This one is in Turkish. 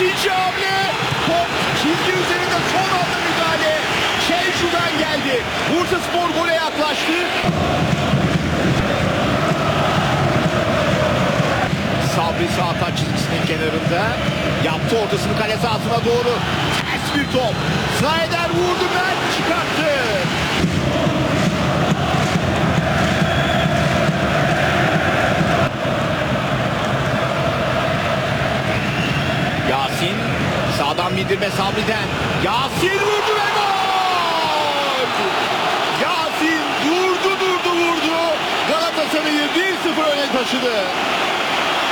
İkinci hamle. Top çizgi üzerinde son anda müdahale. Şenşu'dan geldi. Bursaspor gole yaklaştı. Sabri sağ taç çizgisinin kenarında. Yaptı ortasını kale sahasına doğru. Ters bir top. Snyder vurdu, Mert çıkarttı. Yasin. Sağdan bindirme Sabri'den. Yasin vurdu ve gol! Yasin vurdu. Galatasaray'ı 1-0 öne taşıdı.